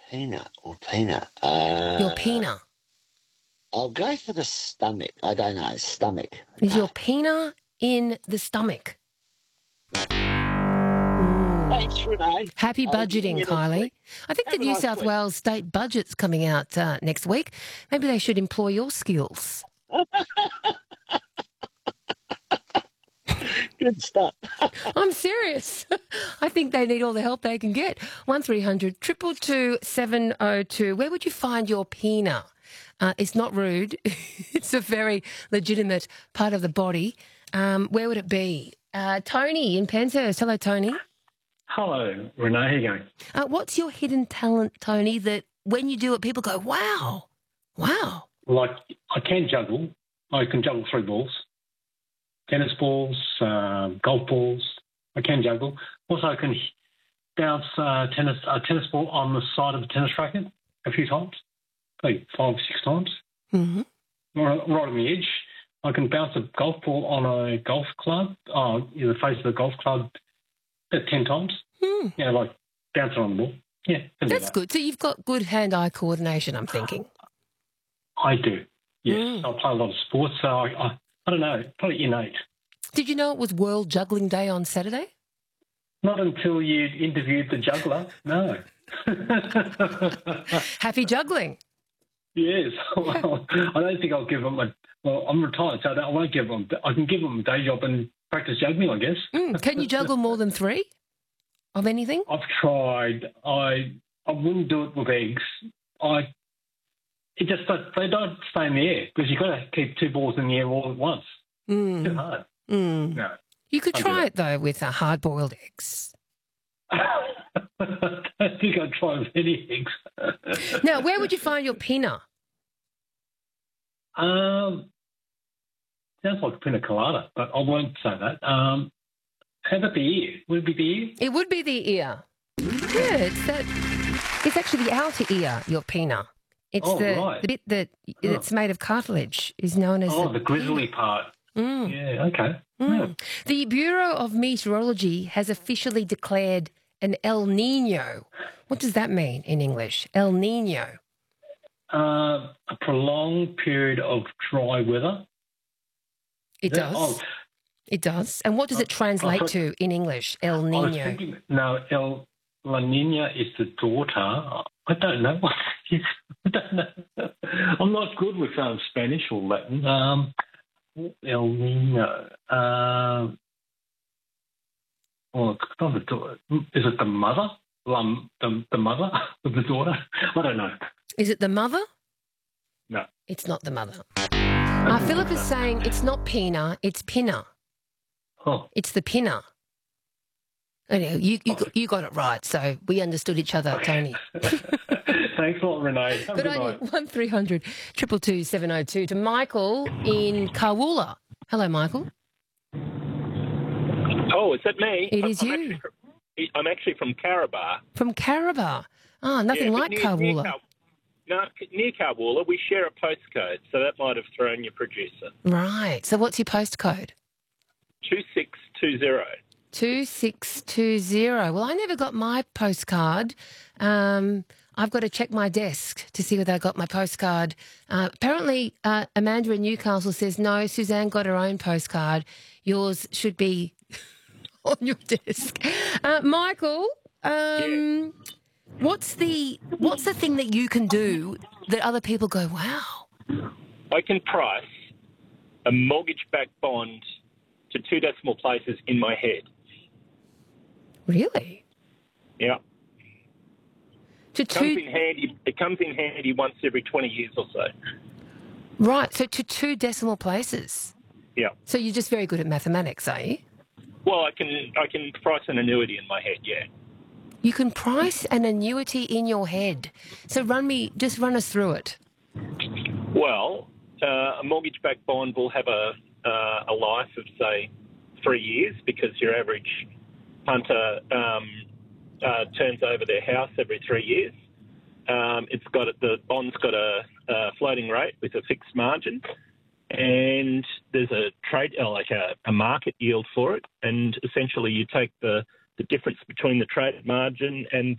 Peanut or peanut? Your peanut. I'll go for the stomach. I don't know. Stomach. Is your Okay. peanut in the stomach? Thanks, Renee. Happy I'll give budgeting, you this Kylie. week. I think the Have a New nice South week. Wales state budget's coming out next week. Maybe they should employ your skills. Good stuff. I'm serious. I think they need all the help they can get. 1300 222 702. Where would you find your peanut? It's not rude. It's a very legitimate part of the body. Where would it be? Tony in Penshurst. Hello, Tony. Hello, Renee. How you going? What's your hidden talent, Tony, that when you do it, people go, wow, wow. Like, I can juggle. I can juggle 3 balls. Tennis balls, golf balls. I can juggle. Also, I can bounce a tennis ball on the side of a tennis racket a few times, maybe 5 or 6 times. Mm-hmm. Right on the edge. I can bounce a golf ball on a golf club, in the face of the golf club, about 10 times. Mm. Yeah, like bounce it on the ball. Yeah, can do That's that. good. So you've got good hand-eye coordination, I'm thinking. I do. Yes, Mm. I play a lot of sports, so I don't know, probably innate. Did you know it was World Juggling Day on Saturday? Not until you interviewed the juggler, no. Happy juggling. Yes, well, I don't think I'll give them well, I'm retired, so I won't give them, I can give them a day job and practice juggling, I guess. Can you juggle more than 3 of anything? I've tried. I wouldn't do it with eggs. They don't stay in the air because you've got to keep 2 balls in the air all at once. Mm. Too hard. Mm. No. You could I'll do try that. it, though, with hard-boiled eggs. I don't think I'd try with any eggs. Now, where would you find your peanut? Sounds like a pina colada, but I won't say that. How about the ear? Would it be the ear? It would be the ear. Yeah, it's actually the outer ear, your peanut. It's Right. the bit that's made of cartilage is known as the grizzly part. Mm. Yeah, okay. Mm. The Bureau of Meteorology has officially declared an El Nino. What does that mean in English? El Nino. A prolonged period of dry weather. It does. Oh, It does. And what does it translate to in English? El I was Nino. thinking, no, La Nina is the daughter. I don't know what it is. I don't know. I'm not good with Spanish or Latin. El Nino. It's not the daughter. Is it the mother? The mother of the daughter? I don't know. Is it the mother? No. It's not the mother. Philip is saying it's not Pina, it's Pinner. Oh. It's the Pinner. Anyway, you got it right, so we understood each other, Tony. Thanks a lot, Renee. Have a Good good on night. you. 1300 222 702 to Michael in Kawula. Hello, Michael. Oh, is that me? It is I'm you. I'm actually from Caraba. From Caraba. Oh, nothing but like near Kawula. near Kawula, we share a postcode, so that might have thrown your producer. Right. So what's your postcode? 2620. 2620. Well, I never got my postcard. I've got to check my desk to see whether I got my postcard. Apparently, Amanda in Newcastle says, no, Suzanne got her own postcard. Yours should be on your desk. Michael, what's the thing that you can do that other people go, wow? I can price a mortgage-backed bond to 2 decimal places in my head. Really? Yeah. To It comes in handy once every 20 years or so. Right, so to 2 decimal places. Yeah. So you're just very good at mathematics, are you? Well, I can price an annuity in my head, yeah. You can price an annuity in your head. So run us through it. Well, a mortgage-backed bond will have a life of, say, 3 years because your average punter turns over their house every 3 years. The bond's got a floating rate with a fixed margin, and there's a market yield for it. And essentially, you take the difference between the trade margin and